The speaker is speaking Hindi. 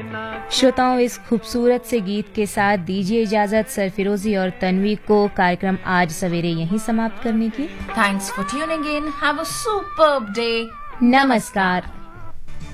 श्रोताओं, इस खूबसूरत से गीत के साथ दीजिए इजाजत सरफिरोजी और तन्वी को कार्यक्रम आज सवेरे यहीं समाप्त करने की। Thanks for tuning in. Have a superb day. नमस्कार।